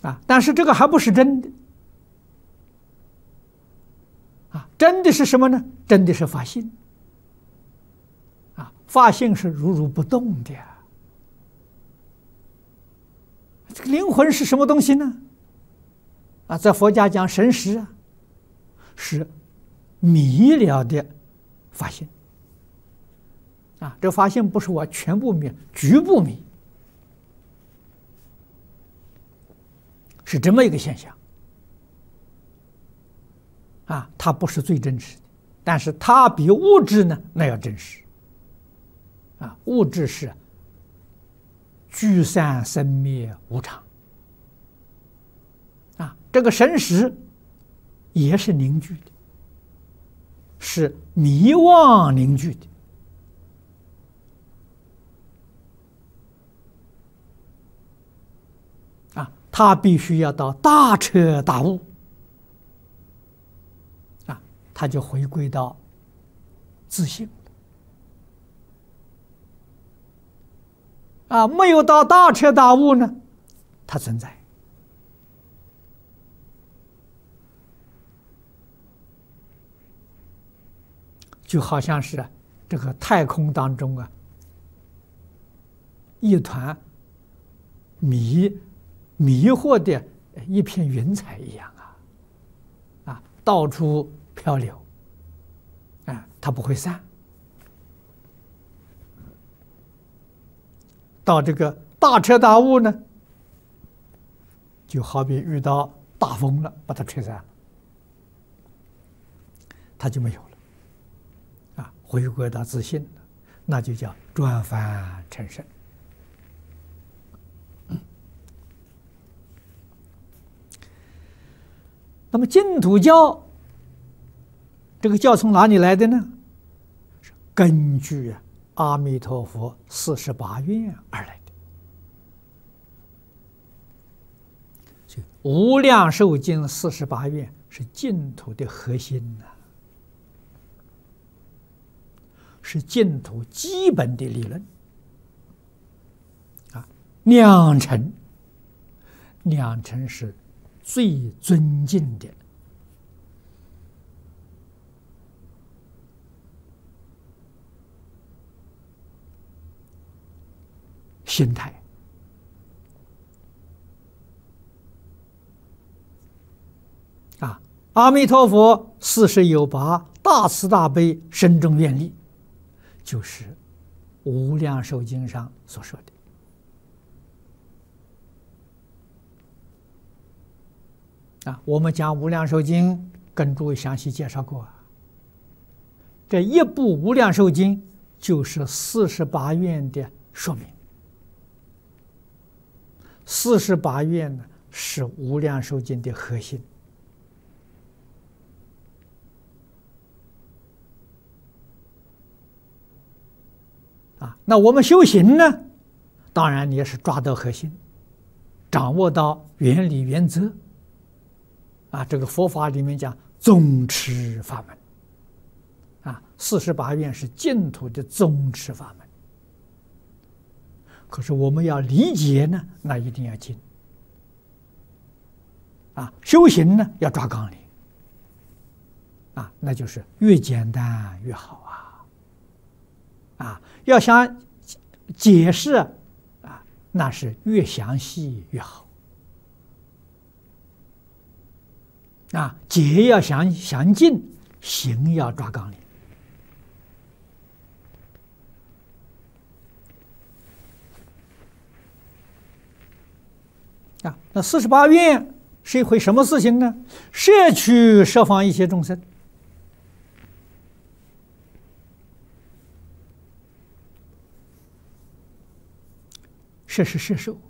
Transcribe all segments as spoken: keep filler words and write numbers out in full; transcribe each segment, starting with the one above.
啊，但是这个还不是真的啊，真的是什么呢？真的是法性啊，法性是如如不动的呀。这个灵魂是什么东西呢？啊，在佛家讲神识啊，是迷了的法性啊，这法性不是我全部迷，局部迷，是这么一个现象啊，它不是最真实的，但是它比物质呢那要真实啊，物质是聚散生灭无常啊，这个神识也是凝聚的，是迷妄凝聚的啊，他必须要到大彻大悟啊，他就回归到自性啊，没有到大彻大悟呢，它存在。就好像是这个太空当中啊，一团迷迷惑的一片云彩一样啊，啊，到处漂流，啊，它不会散。到这个大彻大悟呢，就好比遇到大风了，把它吹散了，它就没有了，啊，回归到自信了，那就叫转凡成圣。那么净土教这个教从哪里来的呢？是根据啊阿弥陀佛四十八愿而来的。所以无量寿经四十八愿是净土的核心呐、啊，是净土基本的理论啊。两乘，两乘是最尊敬的心态啊！阿弥陀佛四十有八，大慈大悲，深重愿力，就是《无量寿经》上所说的啊。我们讲《无量寿经》，跟诸位详细介绍过。这一部《无量寿经》就是四十八愿的说明。四十八愿呢，是《无量寿经》的核心啊。那我们修行呢，当然也是抓到核心，掌握到原理原则啊。这个佛法里面讲宗持法门啊，四十八愿是净土的宗持法门。可是我们要理解呢，那一定要精啊。修行呢，要抓纲领啊，那就是越简单越好啊啊。要想解释啊，那是越详细越好啊。解要详详尽，行要抓纲领。啊，那四十八愿是一回什么事情呢？摄取十方一切众生，摄是摄受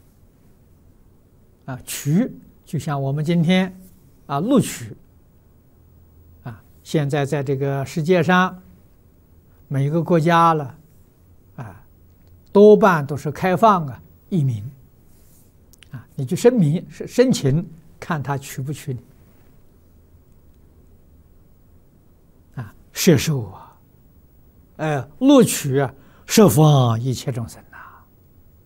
啊，取就像我们今天啊录取啊，现在在这个世界上每一个国家了啊，多半都是开放啊移民。啊，你去申明申请，看他取不取你啊？摄受啊，哎，录取啊，十方一切众生